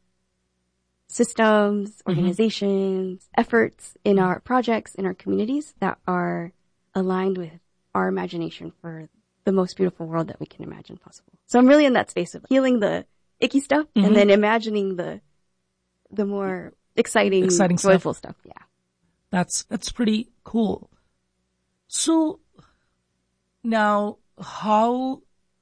systems, organizations, mm-hmm. efforts in our projects, in our communities that are aligned with our imagination for the most beautiful world that we can imagine possible. So I'm really in that space of healing the icky stuff mm-hmm. and then imagining the the more exciting, exciting joyful stuff. stuff. Yeah. That's that's pretty cool. So now how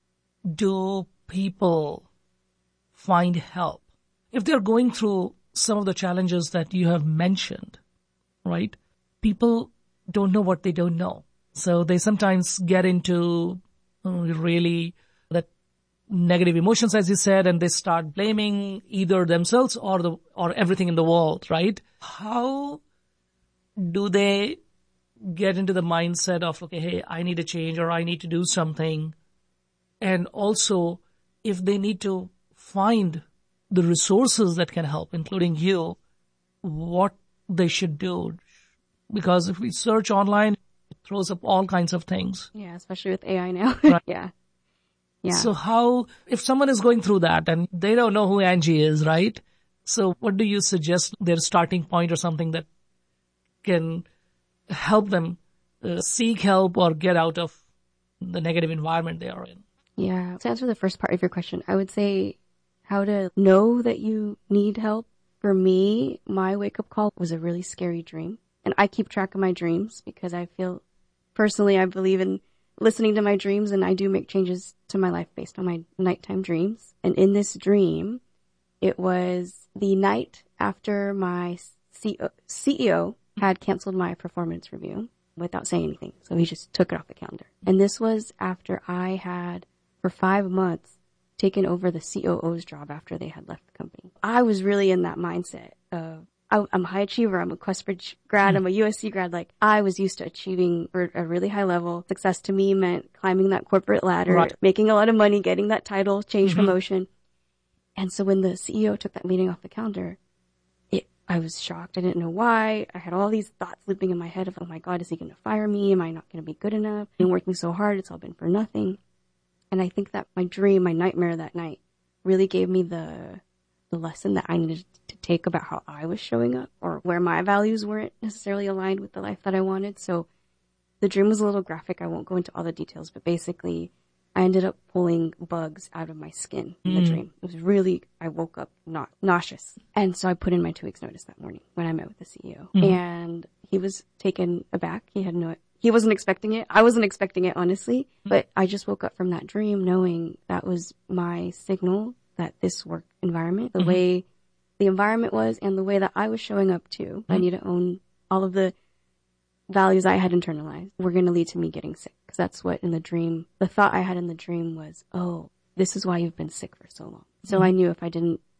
do people find help if they're going through some of the challenges that you have mentioned, right? People don't know what they don't know. So they sometimes get into really that negative emotions, as you said, and they start blaming either themselves or the or everything in the world, right? How do they get into the mindset of, okay, hey, I need a change or I need to do something? And also, if they need to find the resources that can help, including you, what they should do. Because if we search online, it throws up all kinds of things. Yeah, especially with A I now. Right. yeah. Yeah. So how, if someone is going through that and they don't know who Angie is, right? So what do you suggest their starting point or something that can help them uh, seek help or get out of the negative environment they are in? Yeah. To answer the first part of your question, I would say how to know that you need help. For me, my wake-up call was a really scary dream. And I keep track of my dreams because I feel, personally, I believe in listening to my dreams, and I do make changes to my life based on my nighttime dreams. And in this dream, it was the night after my C E O had canceled my performance review without saying anything. So he just took it off the calendar. And this was after I had, for five months, taken over the C O O's job after they had left the company. I was really in that mindset of, I'm a high achiever. I'm a Questbridge grad. I'm a U S C grad. Like, I was used to achieving at a really high level. Success to me meant climbing that corporate ladder, right. making a lot of money, getting that title, change mm-hmm. promotion. And so when the C E O took that meeting off the calendar, it, I was shocked. I didn't know why. I had all these thoughts looping in my head of, oh my God, is he going to fire me? Am I not going to be good enough? I've been working so hard. It's all been for nothing. And I think that my dream, my nightmare that night really gave me the the lesson that I needed to take about how I was showing up or where my values weren't necessarily aligned with the life that I wanted. So the dream was a little graphic. I won't go into all the details, but basically I ended up pulling bugs out of my skin in mm. the dream. It was really, I woke up not nauseous. And so I put in my two weeks notice that morning when I met with the C E O mm. and he was taken aback. He had no, he wasn't expecting it. I wasn't expecting it, honestly, but I just woke up from that dream knowing that was my signal that this work environment, the mm-hmm. way the environment was and the way that I was showing up too, mm-hmm. I need to own all of the values I had internalized were going to lead to me getting sick. Because that's what in the dream, the thought I had in the dream was, oh, this is why you've been sick for so long. So mm-hmm. I knew if I didn't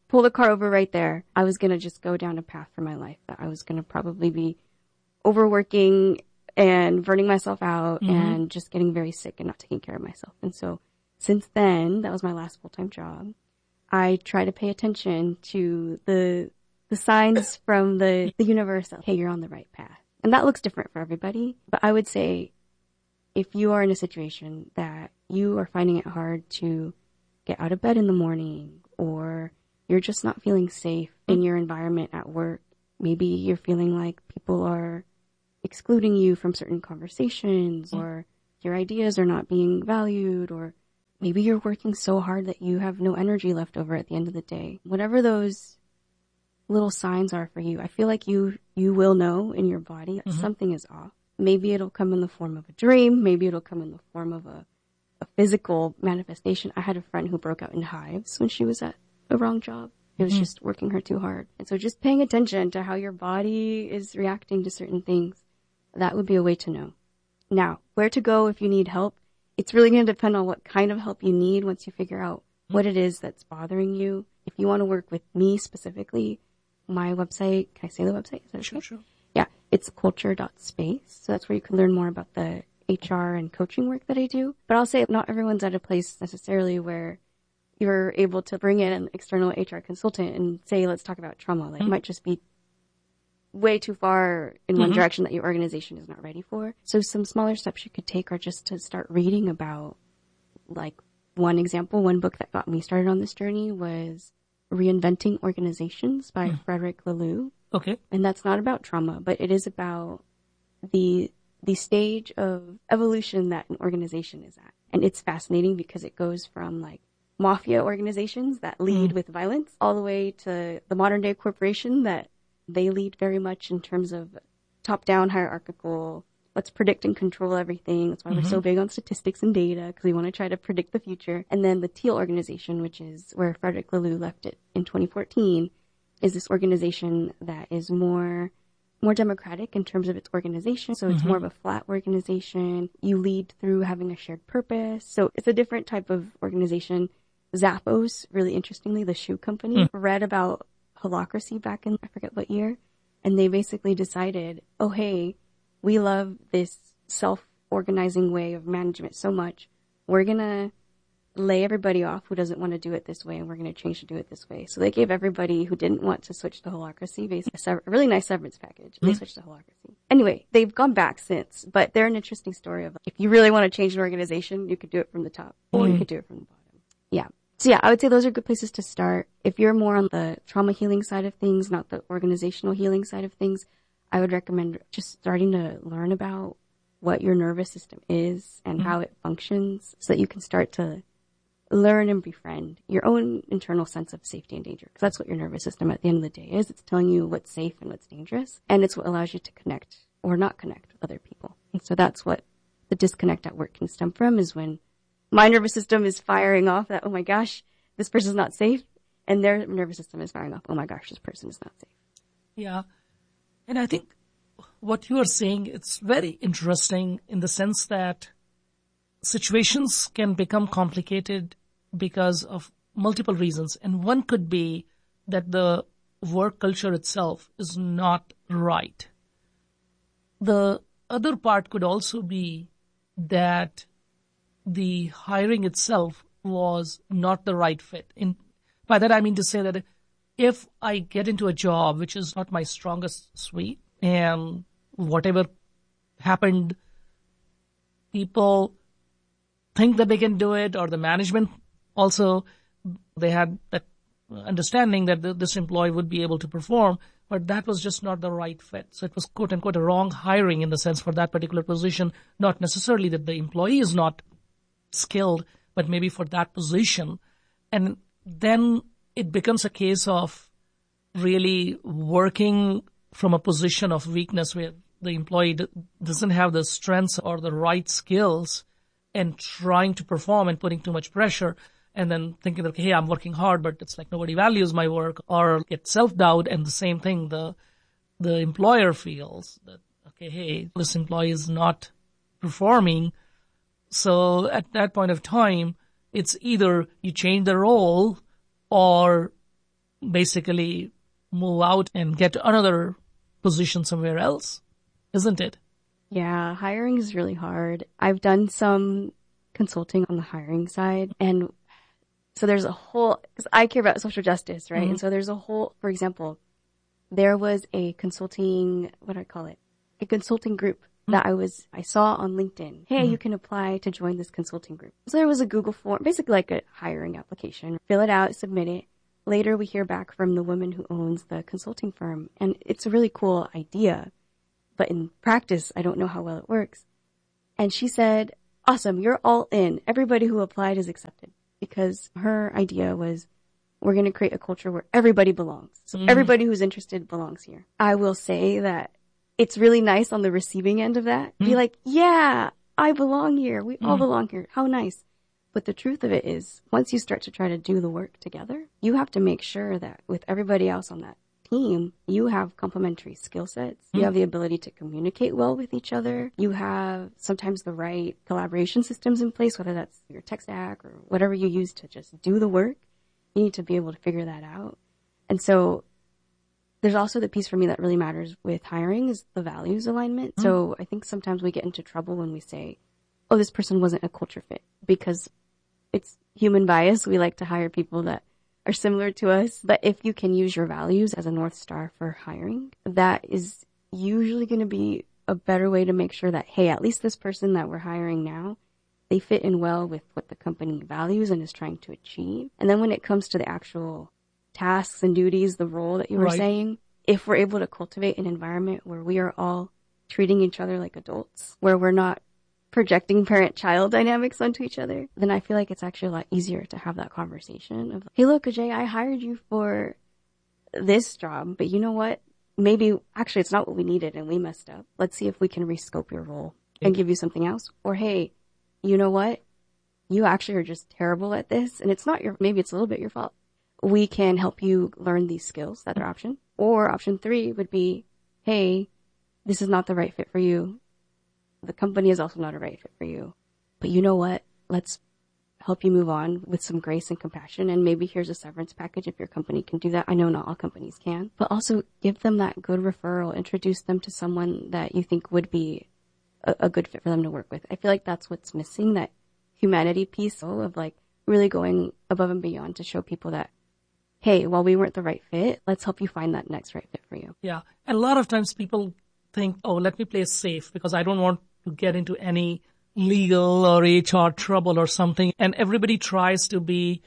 pull the car over right there, I was going to just go down a path for my life that I was going to probably be overworking and burning myself out mm-hmm. and just getting very sick and not taking care of myself. And so since then, that was my last full-time job. I try to pay attention to the the signs from the, the universe of, hey, you're on the right path. And that looks different for everybody. But I would say if you are in a situation that you are finding it hard to get out of bed in the morning, or you're just not feeling safe in your environment at work, maybe you're feeling like people are excluding you from certain conversations, or your ideas are not being valued, or maybe you're working so hard that you have no energy left over at the end of the day. Whatever those little signs are for you, I feel like you you will know in your body that mm-hmm. something is off. Maybe it'll come in the form of a dream. Maybe it'll come in the form of a, a physical manifestation. I had a friend who broke out in hives when she was at the wrong job. It was mm-hmm. just working her too hard. And so just paying attention to how your body is reacting to certain things, that would be a way to know. Now, where to go if you need help, it's really going to depend on what kind of help you need once you figure out what it is that's bothering you. If you want to work with me specifically, my website, can I say the website? Is that sure, okay? Sure. Yeah, it's culture dot space. So that's where you can learn more about the H R and coaching work that I do. But I'll say not everyone's at a place necessarily where you're able to bring in an external H R consultant and say, let's talk about trauma. Like, mm-hmm. it might just be way too far in one mm-hmm. direction that your organization is not ready for. So some smaller steps you could take are just to start reading about, like, one example, one book that got me started on this journey was Reinventing Organizations by mm. Frederick Laloux. Okay. And that's not about trauma, but it is about the the stage of evolution that an organization is at. And it's fascinating because it goes from, like, mafia organizations that lead mm. with violence all the way to the modern day corporation that they lead very much in terms of top-down hierarchical, let's predict and control everything. That's why mm-hmm. we're so big on statistics and data, because we want to try to predict the future. And then the Teal organization, which is where Frederick Laloux left it in twenty fourteen, is this organization that is more more democratic in terms of its organization. So it's mm-hmm. more of a flat organization. You lead through having a shared purpose. So it's a different type of organization. Zappos, really interestingly, the shoe company, mm. read about holacracy back in, I forget what year, and they basically decided, oh, hey, we love this self-organizing way of management so much, we're going to lay everybody off who doesn't want to do it this way, and we're going to change to do it this way. So they gave everybody who didn't want to switch to holacracy basically a, sever- a really nice severance package. Mm-hmm. They switched to holacracy. Anyway, they've gone back since, but they're an interesting story of, if you really want to change an organization, you could do it from the top, or mm-hmm. you could do it from the bottom. Yeah. So yeah, I would say those are good places to start. If you're more on the trauma healing side of things, not the organizational healing side of things, I would recommend just starting to learn about what your nervous system is and mm-hmm. how it functions, so that you can start to learn and befriend your own internal sense of safety and danger. Because that's what your nervous system at the end of the day is. It's telling you what's safe and what's dangerous. And it's what allows you to connect or not connect with other people. And so that's what the disconnect at work can stem from, is when my nervous system is firing off that, oh my gosh, this person's not safe. And their nervous system is firing off, oh my gosh, this person is not safe. Yeah. And I think what you are saying, it's very interesting in the sense that situations can become complicated because of multiple reasons. And one could be that the work culture itself is not right. The other part could also be that the hiring itself was not the right fit. In, by that I mean to say that if I get into a job which is not my strongest suite, and whatever happened, people think that they can do it, or the management also, they had that understanding that the, this employee would be able to perform, but that was just not the right fit. So it was quote unquote a wrong hiring in the sense for that particular position, not necessarily that the employee is not skilled, but maybe for that position. And then it becomes a case of really working from a position of weakness where the employee d- doesn't have the strengths or the right skills, and trying to perform and putting too much pressure, and then thinking that, okay, hey, I'm working hard, but it's like nobody values my work, or get self-doubt. And the same thing, the the employer feels that, okay, hey, this employee is not performing. So at that point of time, it's either you change the role or basically move out and get another position somewhere else, isn't it? Yeah, hiring is really hard. I've done some consulting on the hiring side, and so there's a whole, because I care about social justice, right? Mm-hmm. And so there's a whole, for example, there was a consulting, what do I call it? A consulting group mm-hmm. that I was, I saw on LinkedIn. Hey, mm-hmm. you can apply to join this consulting group. So there was a Google form, basically like a hiring application. Fill it out, submit it. Later, we hear back from the woman who owns the consulting firm, and it's a really cool idea, but in practice, I don't know how well it works. And she said, awesome, you're all in. Everybody who applied is accepted, because her idea was, we're going to create a culture where everybody belongs. So mm. everybody who's interested belongs here. I will say that it's really nice on the receiving end of that. Mm. Be like, yeah, I belong here. We mm. all belong here. How nice. But the truth of it is, once you start to try to do the work together, you have to make sure that with everybody else on that team, you have complementary skill sets. Mm. You have the ability to communicate well with each other. You have sometimes the right collaboration systems in place, whether that's your tech stack or whatever you use to just do the work. You need to be able to figure that out. And so there's also the piece for me that really matters with hiring is the values alignment. Mm. So I think sometimes we get into trouble when we say, oh, this person wasn't a culture fit, because it's human bias. We like to hire people that are similar to us. But if you can use your values as a North Star for hiring, that is usually going to be a better way to make sure that, hey, at least this person that we're hiring now, they fit in well with what the company values and is trying to achieve. And then when it comes to the actual tasks and duties, the role that you were right. saying, if we're able to cultivate an environment where we are all treating each other like adults, where we're not projecting parent-child dynamics onto each other, then I feel like it's actually a lot easier to have that conversation of, hey, look, Ajay, I hired you for this job, but you know what? Maybe actually it's not what we needed and we messed up. Let's see if we can rescope your role and give you something else. Or, hey, you know what? You actually are just terrible at this, and it's not your, maybe it's a little bit your fault. We can help you learn these skills. That's our option. Or option three would be, hey, this is not the right fit for you. The company is also not a right fit for you. But you know what? Let's help you move on with some grace and compassion. And maybe here's a severance package if your company can do that. I know not all companies can. But also give them that good referral. Introduce them to someone that you think would be a, a good fit for them to work with. I feel like that's what's missing, that humanity piece of like really going above and beyond to show people that, hey, while we weren't the right fit, let's help you find that next right fit for you. Yeah. And a lot of times people think, oh, let me play safe because I don't want to get into any legal or H R trouble or something. And everybody tries to be,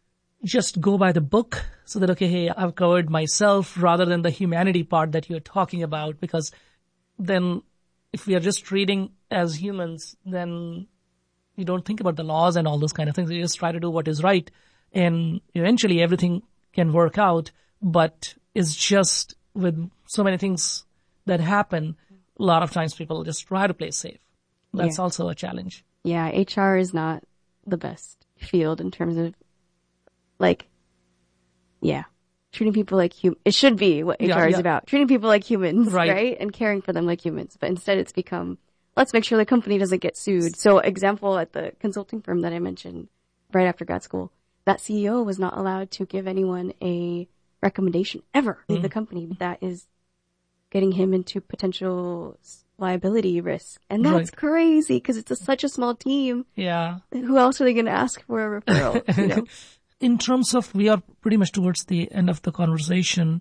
just go by the book so that, okay, hey, I've covered myself, rather than the humanity part that you're talking about. Because then if we are just treating as humans, then you don't think about the laws and all those kind of things. You just try to do what is right. And eventually everything can work out. But it's just with so many things that happen, a lot of times people just try to play safe. That's yeah. also a challenge. Yeah, H R is not the best field in terms of, like, yeah, treating people like hum- it should be what H R yeah, is yeah. about. Treating people like humans, right. right? And caring for them like humans. But instead it's become, let's make sure the company doesn't get sued. So example, at the consulting firm that I mentioned right after grad school, that C E O was not allowed to give anyone a recommendation ever leave mm. the company. That is getting him into potential liability risk. And that's right. crazy because it's a, such a small team. Yeah. Who else are they going to ask for a referral? You know? In terms of, we are pretty much towards the end of the conversation.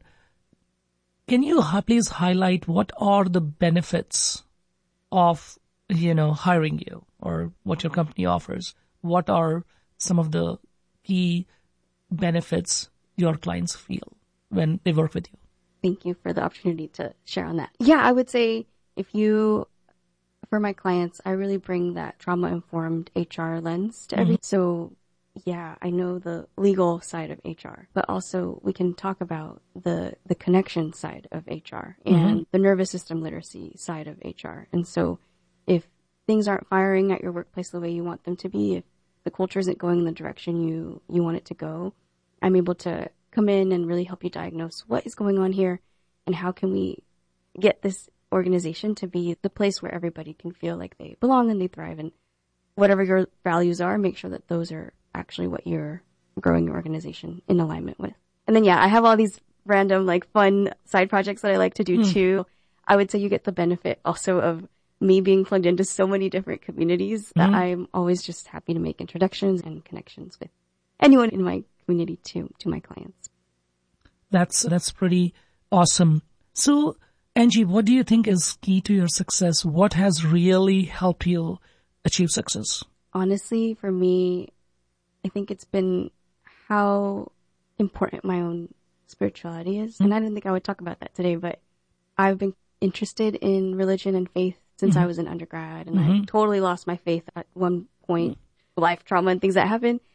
Can you please highlight what are the benefits of, you know, hiring you, or what your company offers? What are some of the key benefits your clients feel when they work with you? Thank you for the opportunity to share on that. Yeah, I would say if you, for my clients, I really bring that trauma-informed H R lens to mm-hmm. everything. So yeah, I know the legal side of H R, but also we can talk about the, the connection side of H R and mm-hmm. the nervous system literacy side of H R. And so if things aren't firing at your workplace the way you want them to be, if the culture isn't going in the direction you, you want it to go, I'm able to come in and really help you diagnose what is going on here and how can we get this organization to be the place where everybody can feel like they belong and they thrive, and whatever your values are, make sure that those are actually what you're growing your organization in alignment with. And then, yeah, I have all these random, like, fun side projects that I like to do, mm. too. I would say you get the benefit also of me being plugged into so many different communities that mm. I'm always just happy to make introductions and connections with anyone in my community to, to my clients. That's, that's pretty awesome. So, Angie, what do you think is key to your success? What has really helped you achieve success? Honestly, for me, I think it's been how important my own spirituality is. Mm-hmm. And I didn't think I would talk about that today, but I've been interested in religion and faith since mm-hmm. I was an undergrad. And mm-hmm. I totally lost my faith at one point, mm-hmm. life trauma and things that happened.